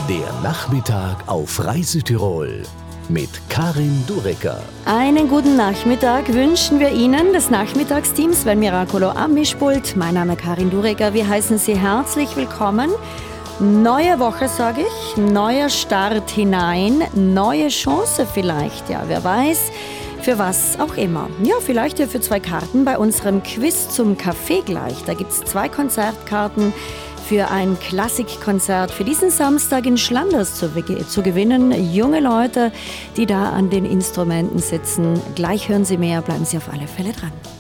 Der Nachmittag auf Reisetirol mit Karin Durecker. Einen guten Nachmittag wünschen wir Ihnen, das Nachmittagsteam Sven Miracolo am Mischpult. Mein Name ist Karin Durecker, wir heißen Sie herzlich willkommen. Neue Woche, sage ich, neuer Start hinein, neue Chance vielleicht, ja, wer weiß, für was auch immer. Ja, vielleicht ja für 2 Karten bei unserem Quiz zum Café gleich. Da gibt es 2 Konzertkarten für ein Klassikkonzert für diesen Samstag in Schlanders zu gewinnen. Junge Leute, die da an den Instrumenten sitzen. Gleich hören Sie mehr, bleiben Sie auf alle Fälle dran.